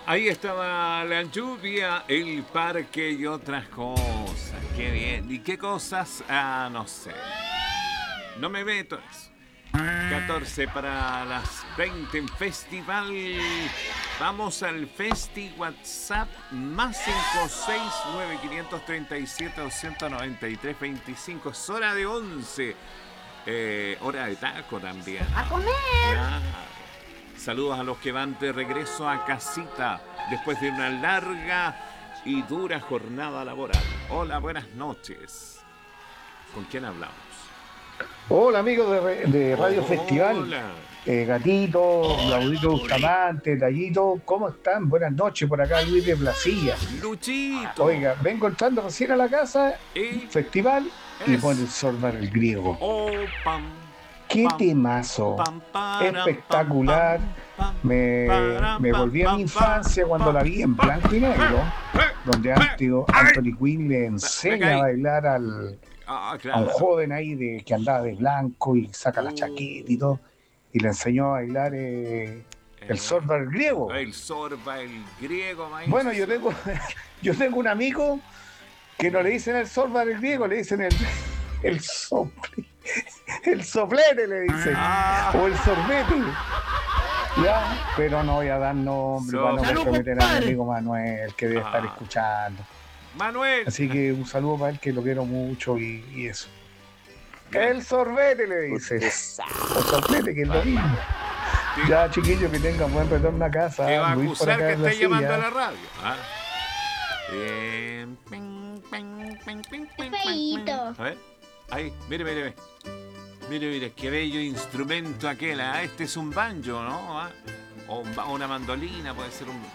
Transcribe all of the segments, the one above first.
Ahí estaba la lluvia, el parque y otras cosas. Qué bien. ¿Y qué cosas? Ah, no sé. No me meto en eso. 14 para las 20 en festival. Vamos al Festi WhatsApp más 569-537-293-25. Es hora de 11. Hora de taco también. ¡A comer! Claro. Saludos a los que van de regreso a casita después de una larga y dura jornada laboral. Hola, buenas noches. ¿Con quién hablamos? Hola amigos de Radio Festival, Hola. Gatito, Claudito Bustamante, Tallito, ¿cómo están? Buenas noches, por acá Luis de Placilla. Luchito. Oiga, vengo entrando recién a la casa, Y Festival, y es- pone el Sorbar el griego. Oh, pam, ¡Qué pam, temazo! pam, param, Espectacular. pam, pam, Me volví a mi infancia cuando la vi en blanco y negro, donde Anthony Quinn le enseña a bailar Ah, a un claro. joven ahí que andaba de blanco y saca la chaqueta y todo, y le enseñó a bailar el Sorba el griego. El sorba, el griego, maestro. Bueno, yo tengo un amigo que no le dicen el Sorba el griego, le dicen el sople, el soplete le dicen, o el sorbete. Ya, pero no voy a dar nombre para no comprometer a mi amigo Manuel, que debe estar escuchando. Manuel. Así que un saludo para él, que lo quiero mucho y eso. El sorbete le dice. O soplete, que es lo mismo. Ya, chiquillos, que tengan buen retorno a casa. Te va a Luis por acusar acá que en la esté llamando a silla. la radio. Bien. Feíto. A ver. Ahí, mire. Mire, qué bello instrumento aquel. Este es un banjo, ¿no? O una mandolina, puede ser un...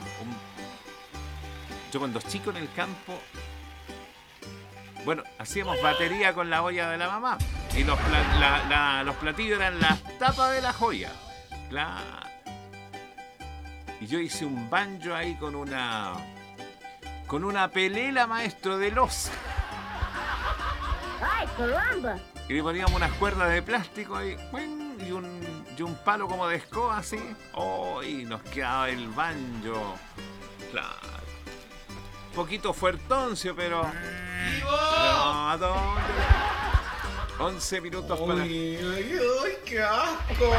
Yo cuando chico en el campo, bueno, hacíamos batería con la olla de la mamá. Y los platillos eran las tapas de la joya. Claro. Y yo hice un banjo ahí con una pelela, maestro, de loza. ¡Ay, caramba! Y le poníamos unas cuerdas de plástico ahí, y un palo como de escoba así. Oh, y nos quedaba el banjo. Claro. Un poquito fuertoncio, pero... No, ¿a dónde? 11 minutos para... ¡Ay, qué asco!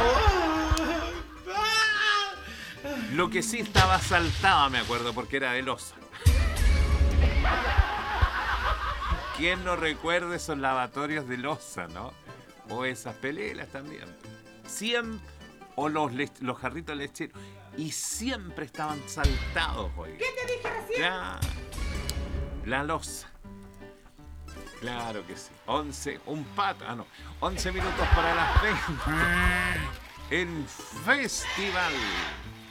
Lo que sí estaba saltado, me acuerdo, porque era de loza. ¿Quién no recuerda esos lavatorios de loza, no? O esas pelelas también. Siempre... O los jarritos lecheros. Y siempre estaban saltados, oiga. ¿Qué te dije recién? Claro. La loza. Claro que sí. 11 minutos para las 20. En festival.